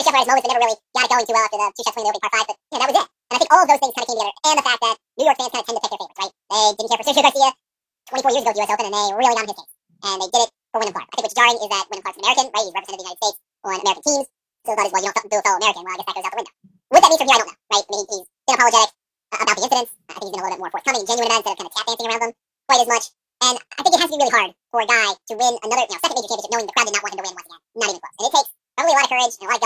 nice shuffle artist moments, but never really got it going too well after the two shots winning the opening par 5. But that was it. And I think all of those things kind of came together, and the fact that New York fans kind of tend to pick their favorites, right? They didn't care for Sergio Garcia 24 years ago at the U.S. Open, and they really got on his case. And they did it for Wyndham Clark. I think what's jarring is that Wyndham Clark's an American, right? He's represented the United States on American teams. So the thought is, well, you don't do a fellow American. Well, I guess that goes out the window. What that means from here, I don't know, right? I mean, he's been apologetic about the incidents. I think he's been a little bit more forthcoming and genuine about it instead of kind of tap dancing around them quite as much. And I think it has to be really hard for a guy to win another, second major championship knowing the crowd did not want him to win once again. Not even close. And it takes probably a lot of courage and a lot of